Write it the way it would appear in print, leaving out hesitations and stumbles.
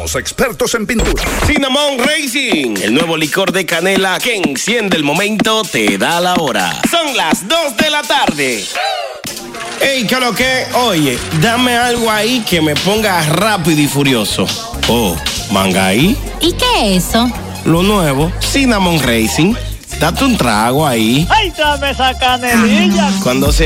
somos expertos en pintura. Cinnamon Racing, el nuevo licor de canela que enciende el momento, te da la hora. Son las 2 de la tarde. Ey, ¿qué lo que? Oye, dame algo ahí que me ponga rápido y furioso. Oh, Mangaí. ¿Y qué es eso? Lo nuevo, Cinnamon Racing. Date un trago ahí. ¡Ay, dame esa canelilla! Cuando se